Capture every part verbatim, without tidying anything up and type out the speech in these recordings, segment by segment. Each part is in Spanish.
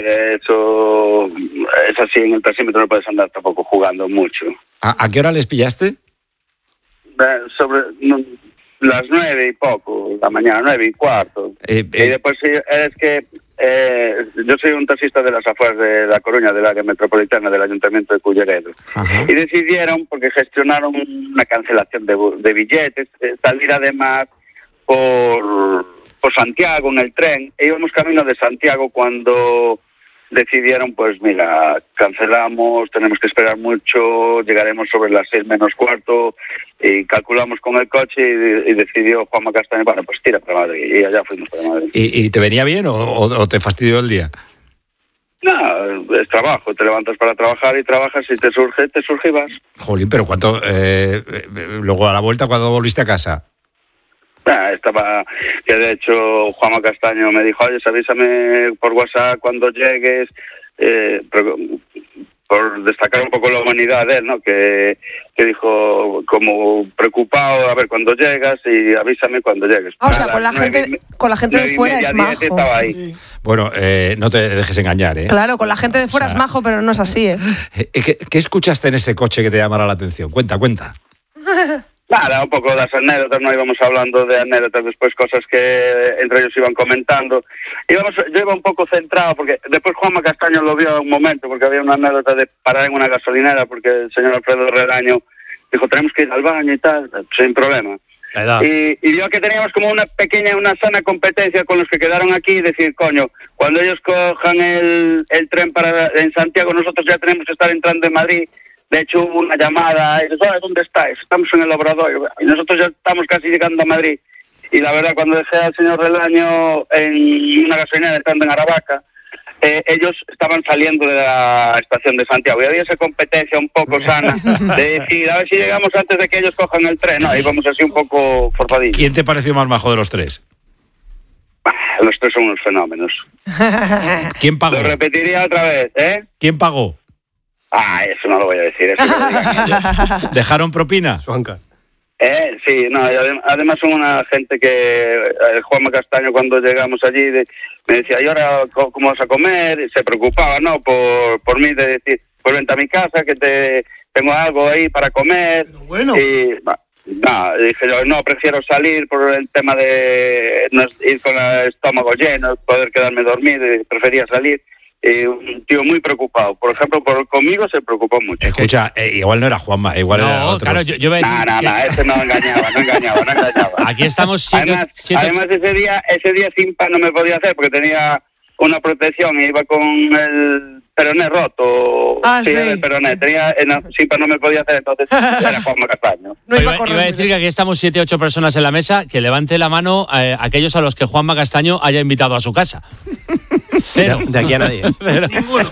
ver, eso es así, en el taxímetro no puedes andar tampoco jugando mucho. ¿A, a qué hora les pillaste? Sobre no, las nueve y poco, la mañana, nueve y cuarto. Eh, eh. Y después es que eh, yo soy un taxista de las afueras de La Coruña, del área metropolitana del Ayuntamiento de Culleredo. Ajá. Y decidieron, porque gestionaron una cancelación de, de billetes, eh, salir además por, por Santiago en el tren. E íbamos camino de Santiago cuando decidieron, pues mira, cancelamos, tenemos que esperar mucho, llegaremos sobre las seis menos cuarto, y calculamos con el coche y, y decidió Juanma Castaño, bueno, pues tira para Madrid, y allá fuimos para Madrid. ¿Y, y te venía bien o, o, o te fastidió el día? No, es trabajo, te levantas para trabajar y trabajas, si te surge, te surge y vas. Jolín, pero ¿cuánto? Eh, luego a la vuelta, ¿cuándo volviste a casa? Ah, estaba, que de hecho Juanma Castaño me dijo, oye, avísame por WhatsApp cuando llegues, eh, pero, por destacar un poco la humanidad de él, ¿no? Que, que dijo como preocupado, a ver cuando llegas y avísame cuando llegues. Ah, o sea, con la gente, con la gente de fuera es majo. Estaba ahí. Bueno, eh, no te dejes engañar, ¿eh? Claro, con la gente de fuera o sea, es majo, pero no es así, ¿eh? ¿Qué, ¿Qué escuchaste en ese coche que te llamara la atención? Cuenta, cuenta. Nada, un poco de las anécdotas, no íbamos hablando de anécdotas, después cosas que entre ellos iban comentando. Íbamos, yo iba un poco centrado, porque después Juanma Castaño lo vio un momento, porque había una anécdota de parar en una gasolinera, porque el señor Alfredo Relaño dijo, tenemos que ir al baño y tal, sin problema. Y, y vio que teníamos como una pequeña, una sana competencia con los que quedaron aquí, y decir, coño, cuando ellos cojan el, el tren para en Santiago, nosotros ya tenemos que estar entrando en Madrid. De hecho, hubo una llamada, y dices, ¿dónde estáis? Estamos en el Obradoiro. Y nosotros ya estamos casi llegando a Madrid. Y la verdad, cuando dejé al señor Relaño en una gasolinera entrando en Aravaca, eh, ellos estaban saliendo de la estación de Santiago. Y había esa competencia un poco sana de decir, a ver si llegamos antes de que ellos cojan el tren. No, íbamos así un poco forzadillos. ¿Quién te pareció más majo de los tres? Los tres son unos fenómenos. ¿Quién pagó? Lo repetiría otra vez, ¿eh? ¿Quién pagó? Ah, eso no lo voy a decir. Eso lo digan ellos. ¿Dejaron propina? Suanca. Eh, sí, no, además son una gente que eh, Juanma Castaño cuando llegamos allí de, me decía, ¿y ahora cómo vas a comer? Y se preocupaba, ¿no? Por, por mí de decir, pues vente a mi casa que te tengo algo ahí para comer. Pero bueno. Y no, dije yo, no, prefiero salir por el tema de no ir con el estómago lleno, poder quedarme dormido, y prefería salir. Eh, un tío muy preocupado. Por ejemplo, por conmigo se preocupó mucho. Escucha, eh, igual no era Juanma, igual no, era otro. Claro, yo, yo iba a decir no, no, que... no, ese no engañaba, no engañaba, no engañaba. Aquí estamos siete, además, siete, además ese día, ese día Simpa no me podía hacer porque tenía una protección y iba con el peroné roto. Ah, sí. El peroné. Tenía, eh, no, Simpa no me podía hacer, entonces era Juanma Castaño. No iba, iba, iba a decir que aquí estamos siete, ocho personas en la mesa, que levante la mano eh, aquellos a los que Juanma Castaño haya invitado a su casa. Cero. De aquí a nadie. Cero. Ninguno.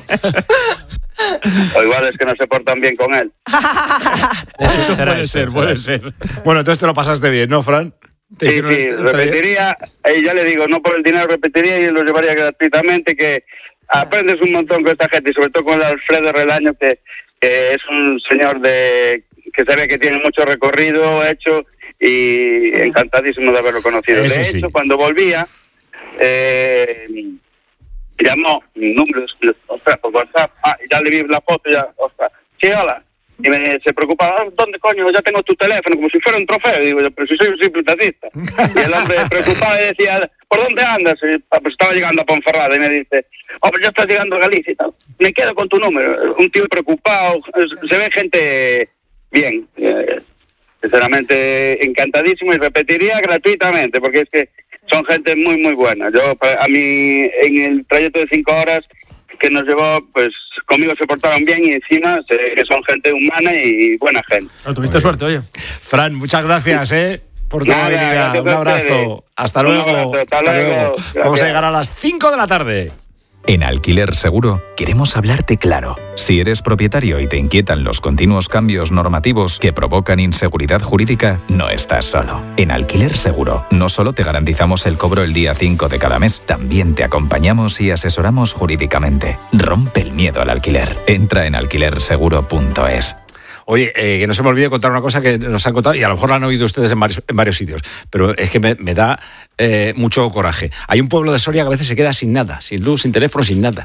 O igual es que no se portan bien con él. Eso será puede eso, ser, puede ser. Bueno, entonces te lo pasaste bien, ¿no, Fran? Sí, sí, repetiría, eh, ya le digo, no por el dinero repetiría y lo llevaría gratuitamente, que aprendes un montón con esta gente y sobre todo con el Alfredo Relaño, que, que es un señor de que se ve que tiene mucho recorrido hecho y encantadísimo de haberlo conocido. Eso de sí. hecho, cuando volvía, eh, llamó mi número, ostras, por WhatsApp, ah, ya le vi la foto, ya, ostras, sí, hola. Y me, se preocupaba, ¿dónde coño? Ya tengo tu teléfono, como si fuera un trofeo. Y digo yo, pero si soy un simple taxista. Y el hombre preocupado y decía, ¿por dónde andas? Y, pues estaba llegando a Ponferrada y me dice, oh, pues ya estás llegando a Galicia y tal. Me quedo con tu número. Un tío preocupado, se ve gente bien. Eh, sinceramente, encantadísimo y repetiría gratuitamente, porque es que son gente muy, muy buena. Yo, a mí, en el trayecto de cinco horas que nos llevó, pues conmigo se portaron bien y encima sé que son gente humana y buena gente. No, tuviste oye. suerte, oye. Fran, muchas gracias, ¿eh? Por tu Nada, amabilidad. Un abrazo. Hasta Un luego. abrazo, hasta Hasta luego. luego. Gracias. Vamos a llegar a las cinco de la tarde. En Alquiler Seguro queremos hablarte claro. Si eres propietario y te inquietan los continuos cambios normativos que provocan inseguridad jurídica, no estás solo. En Alquiler Seguro no solo te garantizamos el cobro el día cinco de cada mes, también te acompañamos y asesoramos jurídicamente. Rompe el miedo al alquiler. Entra en alquiler seguro punto es. Oye, eh, que no se me olvide contar una cosa que nos han contado y a lo mejor la han oído ustedes en varios, en varios sitios, pero es que me, me da eh, mucho coraje. Hay un pueblo de Soria que a veces se queda sin nada, sin luz, sin teléfono, sin nada.